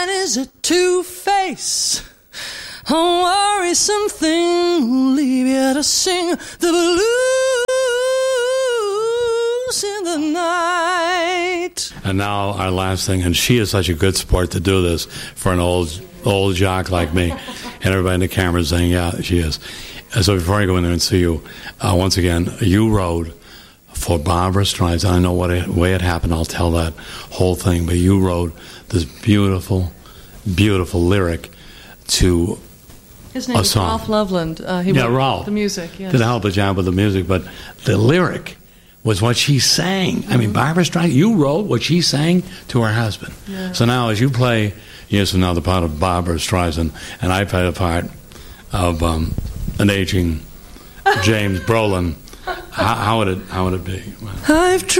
Is a two-face, a worrisome thing, will leave you to sing the blues in the night. And now our last thing, and she is such a good sport to do this for an old jock like me, and everybody in the camera is saying, yeah, she is. So before I go in there and see you, once again, you wrote for Barbra Streisand. I know what way it happened. I'll tell that whole thing, but you wrote this beautiful lyric to his name is Ralph Loveland. He Ralph. The music, yes. Did a hell of a job with the music, but the lyric was what she sang. I mean, Barbra Streisand, you wrote what she sang to her husband. Yeah. So now as you play, years from now, the part of Barbra Streisand, and I play the part of an aging James Brolin, how would it be? I've